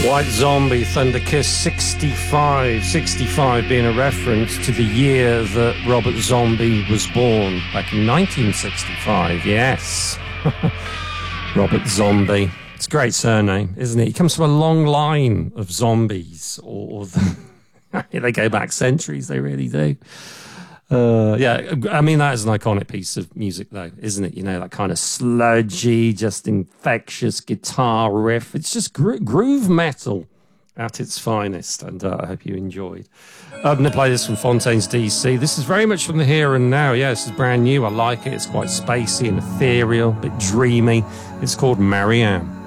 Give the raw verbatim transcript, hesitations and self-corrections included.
White Zombie, Thunder Kiss, sixty-five. sixty-five being a reference to the year that Robert Zombie was born, back in nineteen sixty-five, yes. Robert Zombie. It's a great surname, isn't it? He comes from a long line of zombies, or the, they go back centuries, they really do. Uh, yeah, I mean, that is an iconic piece of music, though, isn't it? You know, that kind of sludgy, just infectious guitar riff. It's just gro- groove metal at its finest, and uh, I hope you enjoyed. I'm going to play this from Fontaines D C. This is very much from the here and now. Yeah, this is brand new. I like it. It's quite spacey and ethereal, a bit dreamy. It's called Marianne.